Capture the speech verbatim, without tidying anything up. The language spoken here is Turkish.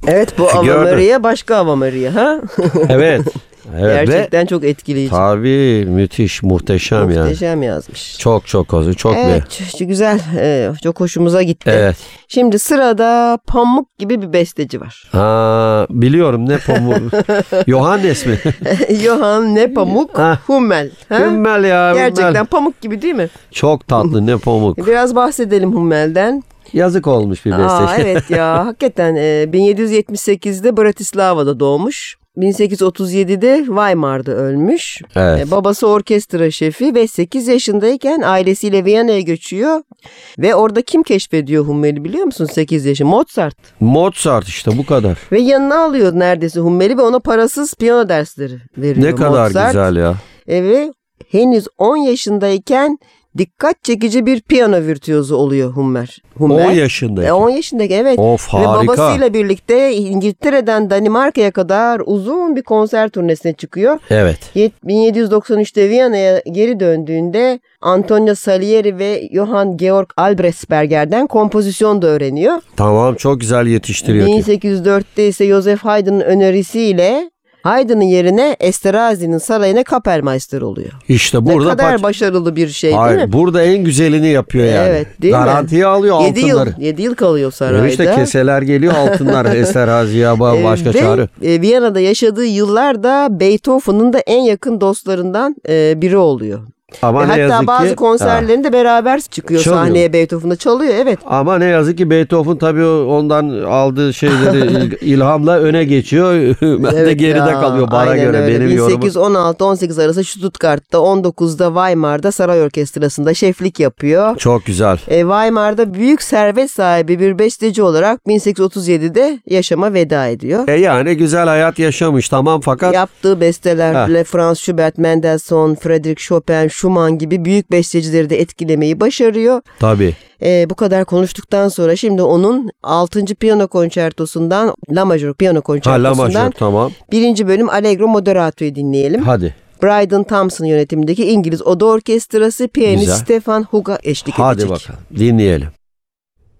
Evet, bu Ave Maria başka Ave Maria ha? Evet. Evet. Gerçekten Ve, çok etkileyici. tabii müthiş, muhteşem, muhteşem yani. Muhteşem yazmış. Çok çok az, çok evet, bir. çok güzel, ee, çok hoşumuza gitti. Evet. Şimdi sırada Pamuk gibi bir besteci var. Ha, biliyorum, ne Pamuk? Johannes mi? Johann Nepomuk Hummel. Ha? Hummel ya. Gerçekten Hummel. pamuk gibi değil mi? Çok tatlı, ne Pamuk. Biraz bahsedelim Hummel'den. Yazık olmuş bir besteci. Aa, evet ya, hakikaten e, bin yedi yüz yetmiş sekizde Bratislava'da doğmuş. bin sekiz yüz otuz yedide Weimar'da ölmüş. Evet. E, babası orkestra şefi ve sekiz yaşındayken ailesiyle Viyana'ya göçüyor. Ve orada kim keşfediyor Hummel'i biliyor musun sekiz yaşı? Mozart. Mozart işte, bu kadar. Ve yanına alıyor neredeyse Hummel'i ve ona parasız piyano dersleri veriyor Ne kadar Mozart. güzel ya. E, ve henüz on yaşındayken dikkat çekici bir piyano virtüozu oluyor Hummel. Hummel. on yaşındayken. E, on yaşındaki evet. Of, Ve harika. babasıyla birlikte İngiltere'den Danimarka'ya kadar uzun bir konser turnesine çıkıyor. Evet. bin yedi yüz doksan üçte Viyana'ya geri döndüğünde Antonio Salieri ve Johann Georg Albrechtsberger'den kompozisyon da öğreniyor. Tamam, çok güzel yetiştiriyor bin ki. sekiz yüz dörtte ise Joseph Haydn'ın önerisiyle Haydn'ın yerine Esterhazy'nin sarayına Kapellmeister oluyor. İşte burada ne kadar paç... başarılı bir şey Hayır, değil mi? burada en güzelini yapıyor yani. Evet, değil Garantiye mi? alıyor yedi altınları. Yıl, yedi yıl kalıyor sarayda. Evet, işte keseler geliyor, altınlar Esterhazy'ye, başka Ve çağrı. e, Viyana'da yaşadığı yıllarda Beethoven'ın da en yakın dostlarından e, biri oluyor. Ama E, ne hatta yazık bazı ki, konserlerinde beraber çıkıyor Çalıyor. sahneye, Beethoven'da çalıyor, evet. Ama ne yazık ki Beethoven tabii ondan aldığı şeyleri il- ilhamla öne geçiyor. Ben de Evet geride ya, kalıyor bana aynen göre, öyle. benim bin yorumum. sekiz yüz on altı on sekiz arası Stuttgart'ta, on dokuzda Weimar'da saray orkestrasında şeflik yapıyor. Çok güzel. E, Weimar'da büyük servet sahibi bir besteci olarak bin sekiz yüz otuz yedide yaşama veda ediyor. E yani güzel hayat yaşamış, tamam, fakat Yaptığı bestelerle Franz Schubert, Mendelssohn, Friedrich Chopin, Schumann gibi büyük bestecileri de etkilemeyi başarıyor. tabii. E, bu kadar konuştuktan sonra şimdi onun altıncı piyano konçertosundan, La Major piyano Ha, La konçertosundan Major, tamam. birinci bölüm Allegro Moderato'yu dinleyelim. Hadi. Bryden Thompson yönetimindeki İngiliz Oda Orkestrası piyanist Güzel. Stefan Hug'a eşlik Hadi edecek. bakalım, dinleyelim.